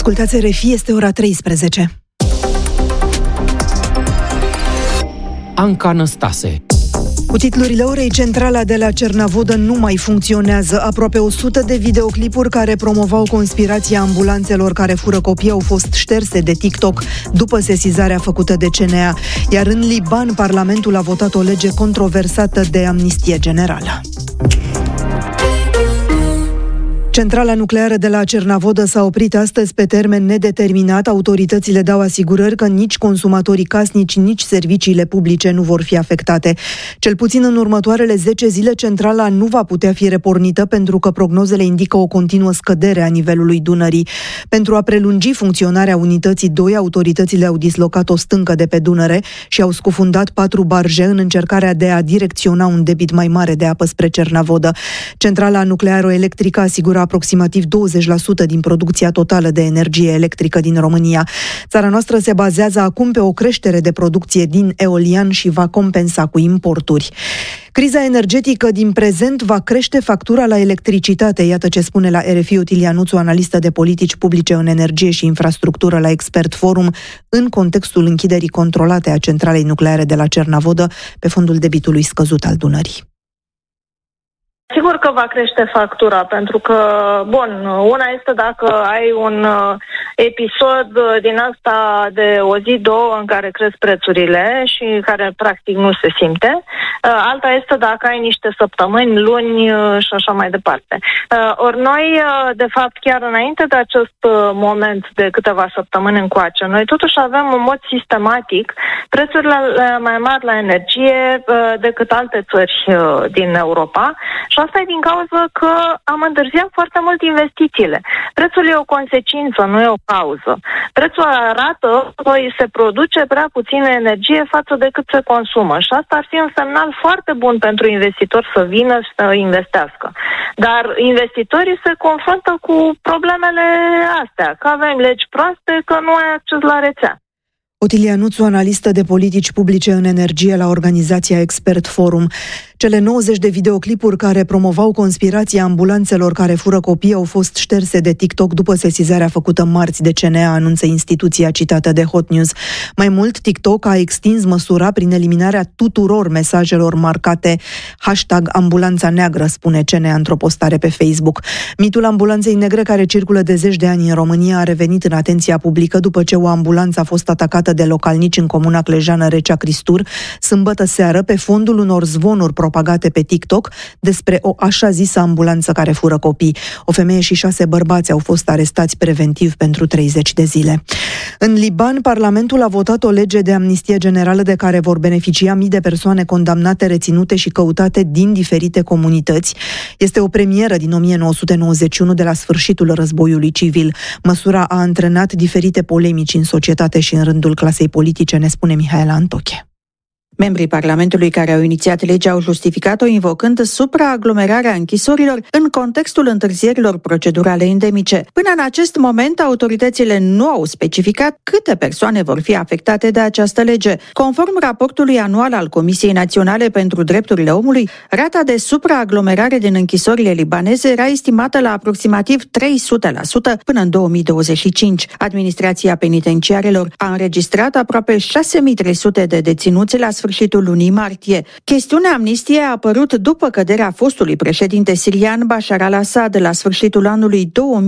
Ascultați RFI, este ora 13. Anca Năstase. Cu titlurile orei, centrala de la Cernavodă nu mai funcționează. Aproape 100 de videoclipuri care promovau conspirația ambulanțelor care fură copii au fost șterse de TikTok după sesizarea făcută de CNA. Iar în Liban, Parlamentul a votat o lege controversată de amnistie generală. Centrala nucleară de la Cernavodă s-a oprit astăzi pe termen nedeterminat. Autoritățile dau asigurări că nici consumatorii casnici, nici serviciile publice nu vor fi afectate. Cel puțin în următoarele 10 zile, centrala nu va putea fi repornită pentru că prognozele indică o continuă scădere a nivelului Dunării. Pentru a prelungi funcționarea unității 2, autoritățile au dislocat o stâncă de pe Dunăre și au scufundat 4 barje în încercarea de a direcționa un debit mai mare de apă spre Cernavodă. Centrala nuclearo-electrică asigura aproximativ 20% din producția totală de energie electrică din România. Țara noastră se bazează acum pe o creștere de producție din eolian și va compensa cu importuri. Criza energetică din prezent va crește factura la electricitate. Iată ce spune la RFI Otilia Nuțu, analistă de politici publice în energie și infrastructură la Expert Forum, în contextul închiderii controlate a centralei nucleare de la Cernavodă pe fondul debitului scăzut al Dunării. Sigur că va crește factura, pentru că, una este dacă ai un episod din asta de o zi, două, în care cresc prețurile și care practic nu se simte. Alta este dacă ai niște săptămâni, luni și așa mai departe. Ori noi, de fapt, chiar înainte de acest moment de câteva săptămâni încoace, noi totuși avem în mod sistematic prețurile mai mari la energie decât alte țări din Europa. Și asta e din cauza că am întârziat foarte mult investițiile. Prețul e o consecință, nu e o cauză. Prețul arată că se produce prea puțină energie față de cât se consumă. Și asta ar fi un semnal foarte bun pentru investitori să vină și să investească. Dar investitorii se confruntă cu problemele astea, că avem legi proaste, că nu ai acces la rețea. Otilia Nuțu, analistă de politici publice în energie la organizația Expert Forum. Cele 90 de videoclipuri care promovau conspirația ambulanțelor care fură copii au fost șterse de TikTok după sesizarea făcută marți de CNA, anunță instituția citată de Hot News. Mai mult, TikTok a extins măsura prin eliminarea tuturor mesajelor marcate #ambulanța neagră, spune CNA într-o postare pe Facebook. Mitul ambulanței negre, care circulă de zeci de ani în România, a revenit în atenția publică după ce o ambulanță a fost atacată de localnici în comuna clejană Recea Cristur, sâmbătă seară, pe fondul unor zvonuri propagate pe TikTok despre o așa zisă ambulanță care fură copii. O femeie și 6 bărbați au fost arestați preventiv pentru 30 de zile. În Liban, Parlamentul a votat o lege de amnistie generală de care vor beneficia mii de persoane condamnate, reținute și căutate din diferite comunități. Este o premieră din 1991, de la sfârșitul războiului civil. Măsura a antrenat diferite polemici în societate și în rândul clasei politice, ne spune Mihaela Antoche. Membrii Parlamentului care au inițiat legea au justificat-o invocând supraaglomerarea închisorilor în contextul întârzierilor procedurale endemice. Până în acest moment, autoritățile nu au specificat câte persoane vor fi afectate de această lege. Conform raportului anual al Comisiei Naționale pentru Drepturile Omului, rata de supraaglomerare din închisorile libaneze era estimată la aproximativ 300% până în 2025. Administrația penitenciarelor a înregistrat aproape 6.300 de deținuți la sfârșitul lunii martie. Chestiunea amnistiei a apărut după căderea fostului președinte sirian Bashar al-Assad la sfârșitul anului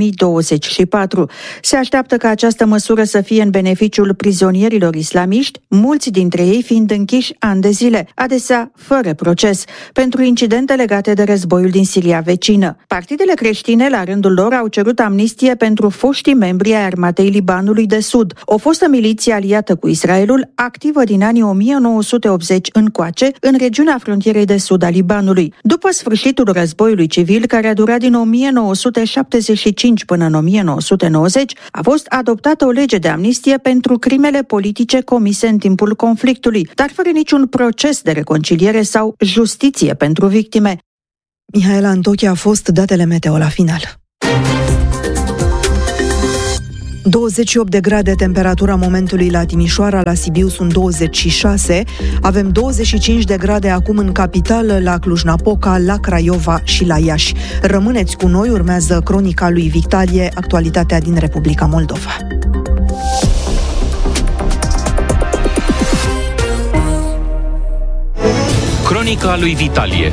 2024. Se așteaptă ca această măsură să fie în beneficiul prizonierilor islamiști, mulți dintre ei fiind închiși ani de zile, adesea fără proces, pentru incidente legate de războiul din Siria vecină. Partidele creștine, la rândul lor, au cerut amnistie pentru foștii membri ai Armatei Libanului de Sud, o fostă miliție aliată cu Israelul, activă din anii 1980 încoace, în regiunea frontierei de sud a Libanului. După sfârșitul războiului civil, care a durat din 1975 până în 1990, a fost adoptată o lege de amnistie pentru crimele politice comise în timpul conflictului, dar fără niciun proces de reconciliere sau justiție pentru victime. Mihaela Antoche a fost datele meteo la final. 28 de grade temperatura momentului la Timișoara, la Sibiu sunt 26, avem 25 de grade acum în capitală, la Cluj-Napoca, la Craiova și la Iași. Rămâneți cu noi, urmează cronica lui Vitalie, actualitatea din Republica Moldova. Cronica lui Vitalie.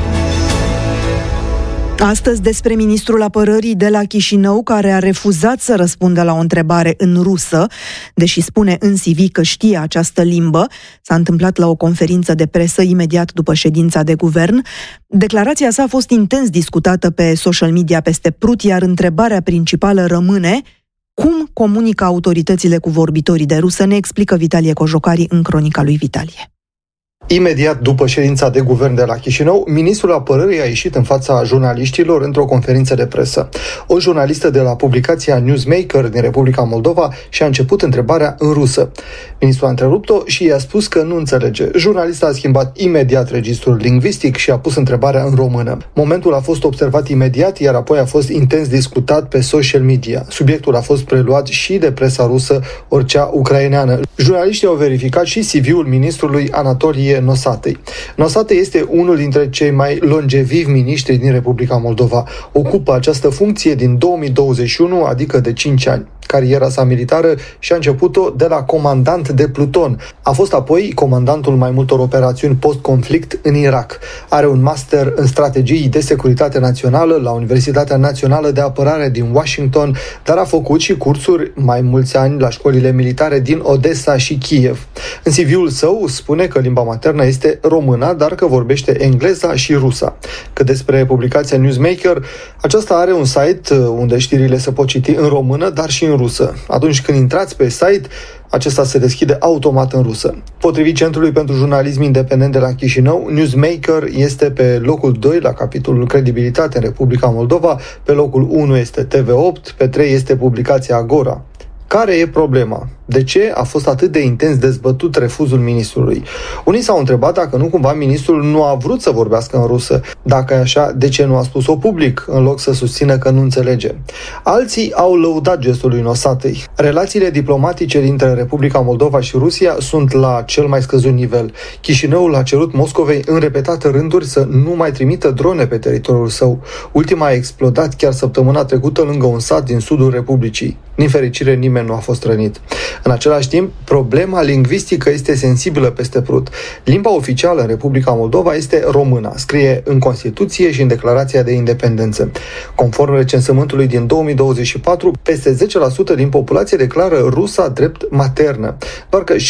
Astăzi despre ministrul apărării de la Chișinău, care a refuzat să răspundă la o întrebare în rusă, deși spune în CV că știe această limbă. S-a întâmplat la o conferință de presă imediat după ședința de guvern. Declarația sa a fost intens discutată pe social media peste Prut, iar întrebarea principală rămâne: cum comunică autoritățile cu vorbitorii de rusă? Ne explică Vitalie Cojocari în cronica lui Vitalie. Imediat după ședința de guvern de la Chișinău, ministrul apărării a ieșit în fața jurnaliștilor într-o conferință de presă. O jurnalistă de la publicația Newsmaker din Republica Moldova și-a început întrebarea în rusă. Ministrul a întrerupt-o și i-a spus că nu înțelege. Jurnalista a schimbat imediat registrul lingvistic și a pus întrebarea în română. Momentul a fost observat imediat, iar apoi a fost intens discutat pe social media. Subiectul a fost preluat și de presa rusă, ori cea ucraineană. Jurnaliștii au verificat și CV-ul ministrului Anatolie Nosatei. Nosatei este unul dintre cei mai longevivi miniștri din Republica Moldova. Ocupă această funcție din 2021, adică de 5 ani. Cariera sa militară și-a început-o de la comandant de pluton. A fost apoi comandantul mai multor operațiuni post-conflict în Irak. Are un master în strategii de securitate națională la Universitatea Națională de Apărare din Washington, dar a făcut și cursuri mai mulți ani la școlile militare din Odessa și Kiev. În CV-ul său spune că limba maternă este româna, dar că vorbește engleza și rusa. Cât despre publicația Newsmaker, aceasta are un site unde știrile se pot citi în română, dar și în rusă. Atunci când intrați pe site, acesta se deschide automat în rusă. Potrivit Centrului pentru Jurnalism Independent de la Chișinău, Newsmaker este pe locul 2 la capitolul Credibilitate în Republica Moldova, pe locul 1 este TV8, pe 3 este publicația Agora. Care e problema? De ce a fost atât de intens dezbătut refuzul ministrului? Unii s-au întrebat dacă nu cumva ministrul nu a vrut să vorbească în rusă. Dacă e așa, de ce nu a spus-o public, în loc să susțină că nu înțelege? Alții au lăudat gestul lui Nosatei. Relațiile diplomatice dintre Republica Moldova și Rusia sunt la cel mai scăzut nivel. Chișinăul a cerut Moscovei în repetate rânduri să nu mai trimită drone pe teritoriul său. Ultima a explodat chiar săptămâna trecută lângă un sat din sudul Republicii. Din fericire, nimeni nu a fost rănit. În același timp, problema lingvistică este sensibilă peste Prut. Limba oficială în Republica Moldova este româna, scrie în Constituție și în Declarația de Independență. Conform recensământului din 2024, peste 10% din populație declară rusa drept maternă, doar că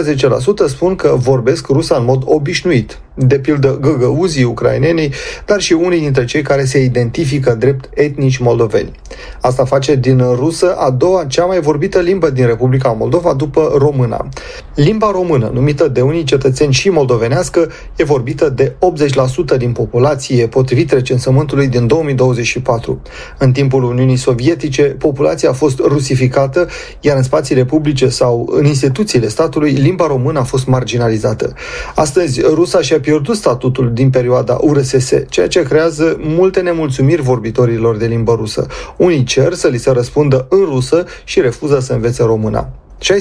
16% spun că vorbesc rusa în mod obișnuit, de pildă găgăuzii, ucrainenii, dar și unii dintre cei care se identifică drept etnici moldoveni. Asta face din rusă a doua cea mai vorbită limbă din Republica Moldova după româna. Limba română, numită de unii cetățeni și moldovenească, e vorbită de 80% din populație, potrivit recensământului din 2024. În timpul Uniunii Sovietice, populația a fost rusificată, iar în spațiile publice sau în instituțiile statului, limba română a fost marginalizată. Astăzi, rusa și-a pierdut statutul din perioada URSS, ceea ce creează multe nemulțumiri vorbitorilor de limbă rusă. Unii cer să li se răspundă în rusă și refuză să învețe româna.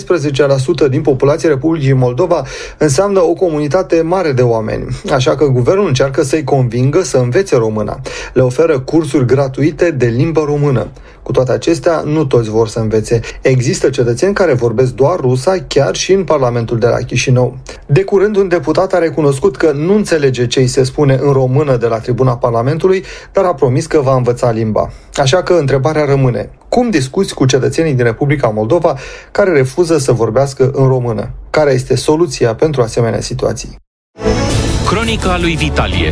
16% din populația Republicii Moldova înseamnă o comunitate mare de oameni, așa că guvernul încearcă să-i convingă să învețe româna. Le oferă cursuri gratuite de limbă română. Cu toate acestea, nu toți vor să învețe. Există cetățeni care vorbesc doar rusa, chiar și în Parlamentul de la Chișinău. De curând, un deputat a recunoscut că nu înțelege ce îi se spune în română de la tribuna Parlamentului, dar a promis că va învăța limba. Așa că întrebarea rămâne: cum discuți cu cetățenii din Republica Moldova care refuză să vorbească în română? Care este soluția pentru asemenea situații? Cronica lui Vitalie.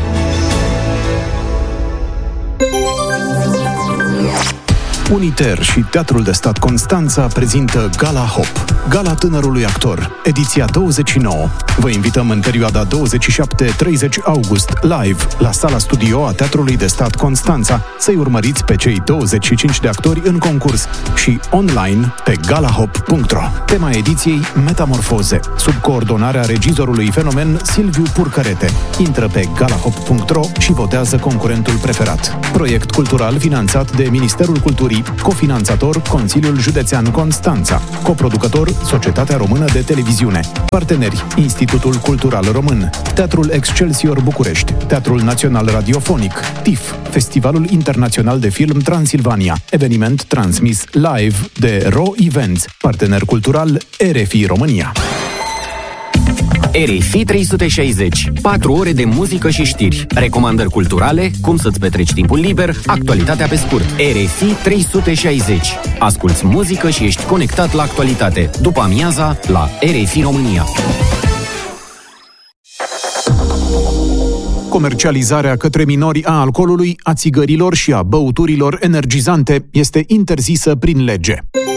Uniter și Teatrul de Stat Constanța prezintă Gala Hop, Gala Tânărului Actor, ediția 29. Vă invităm în perioada 27-30 august live la sala studio a Teatrului de Stat Constanța să-i urmăriți pe cei 25 de actori în concurs și online pe galahop.ro. Tema ediției: Metamorfoze, sub coordonarea regizorului fenomen Silviu Purcărete. Intră pe galahop.ro și votează concurentul preferat. Proiect cultural finanțat de Ministerul Culturii Dunării. Cofinanțator Consiliul Județean Constanța. Coproducător Societatea Română de Televiziune. Parteneri Institutul Cultural Român, Teatrul Excelsior București, Teatrul Național Radiofonic, TIF, Festivalul Internațional de Film Transilvania, eveniment transmis live de RO Events, partener cultural RFI România. RFI 360. 4 ore de muzică și știri. Recomandări culturale, cum să-ți petreci timpul liber, actualitatea pe scurt. RFI 360. Asculți muzică și ești conectat la actualitate. După amiaza, la RFI România. Comercializarea către minori a alcoolului, a țigărilor și a băuturilor energizante este interzisă prin lege.